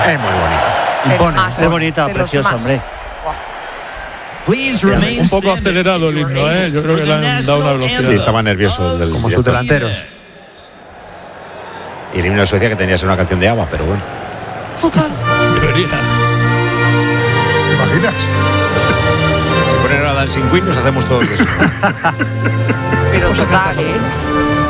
Es muy bonito. Impone. Es bonita, preciosa, hombre. Un poco acelerado el himno, ¿eh? Yo creo que le han dado una velocidad. Sí, estaba nervioso. Como sus delanteros. Y el himno de Suecia que tenía que ser una canción de ABBA, pero bueno. Debería. ¿Te imaginas? Si ponen a Dancing Queen nos hacemos todos eso. Pero total, ¿eh?